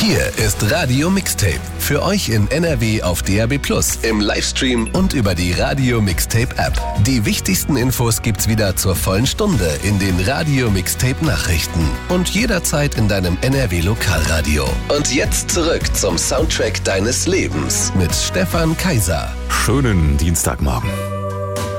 Hier ist Radio Mixtape. Für euch in NRW auf DAB+, im Livestream und über die Radio Mixtape App. Die wichtigsten Infos gibt's wieder zur vollen Stunde in den Radio Mixtape Nachrichten und jederzeit in deinem NRW Lokalradio. Und jetzt zurück zum Soundtrack deines Lebens mit Stefan Kaiser. Schönen Dienstagmorgen.